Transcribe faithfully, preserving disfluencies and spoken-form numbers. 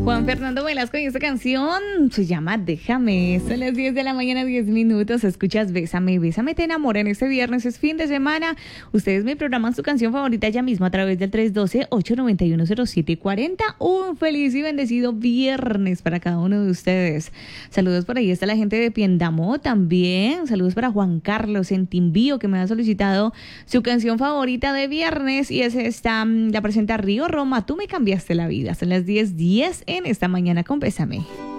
Juan Fernando Velasco y esta canción se llama Déjame. Son las diez de la mañana, diez minutos. Escuchas Bésame, Bésame, te enamora. En este viernes es fin de semana. Ustedes me programan su canción favorita ya mismo a través del tres uno dos, ocho nueve uno, cero siete cuatro cero. Un feliz y bendecido viernes para cada uno de ustedes. Saludos por ahí. Está la gente de Piendamó también. Saludos para Juan Carlos en Timbío, que me ha solicitado su canción favorita de viernes. Y es esta, la presenta Río Roma. Tú me cambiaste la vida. Son las diez diez en esta mañana con Bésame.